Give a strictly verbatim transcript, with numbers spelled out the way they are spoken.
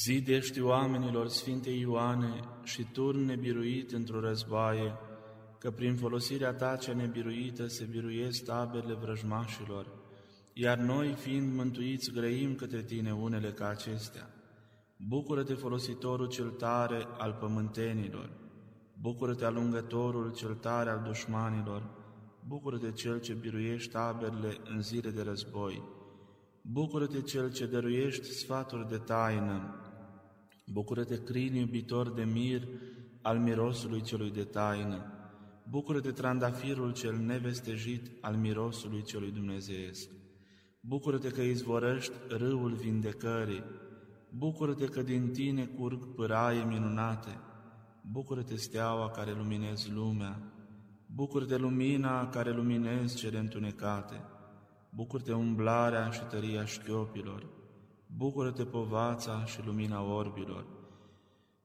Zidești oamenilor, Sfinte Ioane, și turn nebiruit într-o războaie, că prin folosirea ta cea nebiruită se biruiesc taberele vrăjmașilor, iar noi, fiind mântuiți, grăim către tine unele ca acestea. Bucură-te, folositorul cel tare al pământenilor, bucură-te, alungătorul cel tare al dușmanilor, bucură-te, cel ce biruiești taberele în zile de război, bucură-te, cel ce dăruiești sfaturi de taină, bucură-te, crin iubitor de mir al mirosului celui de taină, bucură-te, trandafirul cel nevestejit al mirosului celui dumnezeiesc, bucură-te că izvorăști râul vindecării, bucură-te că din tine curg pâraie minunate, bucură-te, steaua care luminezi lumea, bucură-te, lumina care luminezi cele întunecate, bucură-te, umblarea și tăria șchiopilor, bucură-te, povața și lumina orbilor,